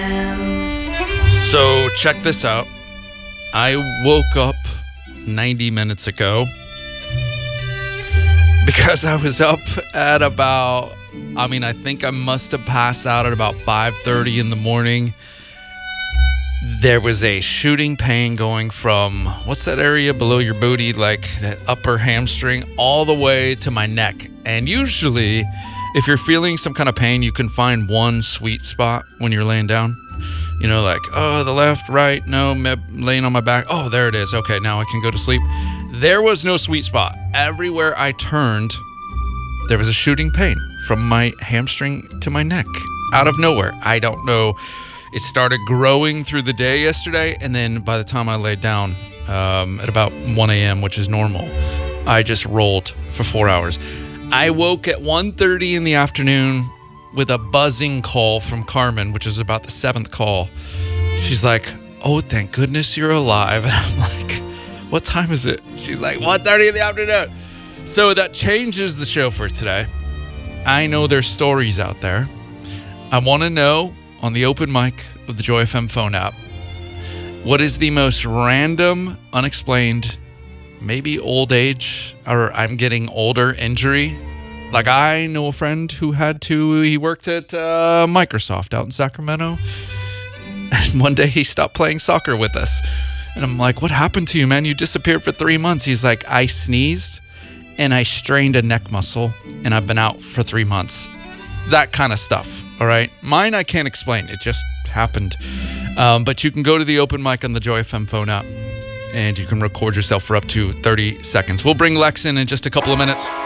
So check this out. I woke up 90 minutes ago because I was up at about, I think I must have passed out at about 5:30 in the morning. There was a shooting pain going from, what's that area below your booty, like that upper hamstring, all the way to my neck. And usually, if you're feeling some kind of pain, you can find one sweet spot when you're laying down. You know, like, oh, the left, right, no, laying on my back. Oh, there it is. Okay, now I can go to sleep. There was no sweet spot. Everywhere I turned, there was a shooting pain from my hamstring to my neck out of nowhere. I don't know. It started growing through the day yesterday, and then by the time I laid down at about 1 a.m., which is normal, I just rolled for 4 hours. I woke at 1:30 in the afternoon with a buzzing call from Carmen, which is about the 7th call. She's like, oh, thank goodness you're alive. And I'm like, what time is it? She's like, 1:30 in the afternoon. So that changes the show for today. I know there's stories out there. I want to know, on the open mic of the Joy FM phone app, what is the most random, unexplained, maybe old age, or I'm getting older injury? Like, I know a friend who he worked at Microsoft out in Sacramento, and one day he stopped playing soccer with us. And I'm like, what happened to you, man? You disappeared for 3 months. He's like, I sneezed, and I strained a neck muscle, and I've been out for 3 months. That kind of stuff, all right? Mine I can't explain. It just happened. But you can go to the open mic on the Joy FM phone app, and you can record yourself for up to 30 seconds. We'll bring Lex in just a couple of minutes.